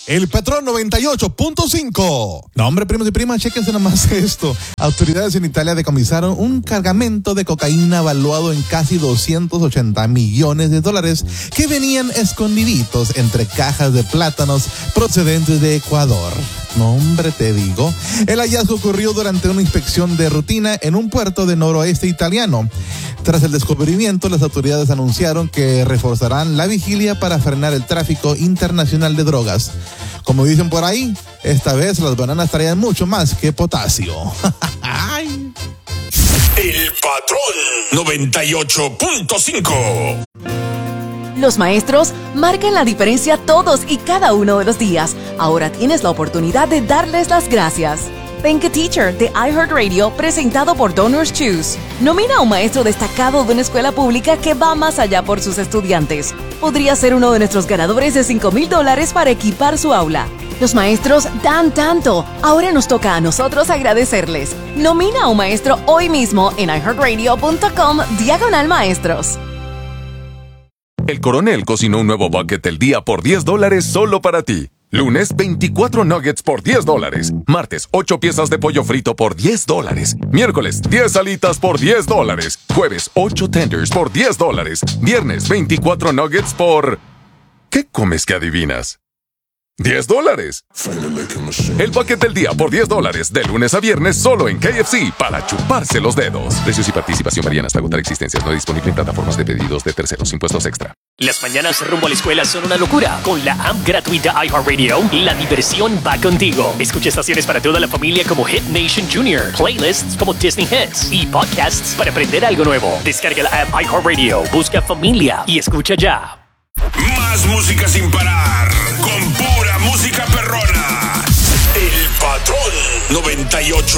El Patrón 98.5. No, hombre, primos y primas, chéquense nomás esto. Autoridades en Italia decomisaron un cargamento de cocaína valuado en casi 280 millones de dólares que venían escondiditos entre cajas de plátanos procedentes de Ecuador. No, hombre, te digo. El hallazgo ocurrió durante una inspección de rutina en un puerto del noroeste italiano. Tras el descubrimiento, las autoridades anunciaron que reforzarán la vigilia para frenar el tráfico internacional de drogas. Como dicen por ahí, esta vez las bananas traían mucho más que potasio. El Patrón 98.5. Los maestros marcan la diferencia todos y cada uno de los días. Ahora tienes la oportunidad de darles las gracias. Thank a Teacher de iHeartRadio, presentado por Donors Choose. Nomina a un maestro destacado de una escuela pública que va más allá por sus estudiantes. Podría ser uno de nuestros ganadores de $5,000 para equipar su aula. Los maestros dan tanto. Ahora nos toca a nosotros agradecerles. Nomina a un maestro hoy mismo en iHeartRadio.com/maestros. El Coronel cocinó un nuevo bucket del día por $10 solo para ti. Lunes, 24 nuggets por $10. Martes, 8 piezas de pollo frito por $10. Miércoles, 10 alitas por $10. Jueves, 8 tenders por $10. Viernes, 24 nuggets por... ¿Qué comes que adivinas? $10. El bucket del día por $10, de lunes a viernes solo en KFC, para chuparse los dedos. Precios y participación varían hasta agotar existencias. No disponible en plataformas de pedidos de terceros. Impuestos extra. Las mañanas rumbo a la escuela son una locura. Con la app gratuita iHeartRadio, la diversión va contigo. Escucha estaciones para toda la familia como Hit Nation Junior, playlists como Disney Hits y podcasts para aprender algo nuevo. Descarga la app iHeartRadio, busca familia y escucha ya. Más música sin parar, con pura música perrona. El Patrón 98.